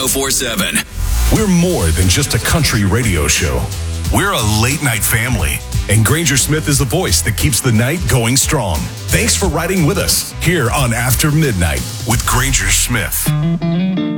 1047. We're more than just a country radio show. We're a late night family. And Granger Smith is the voice that keeps the night going strong. Thanks for riding with us here on After Midnight with Granger Smith.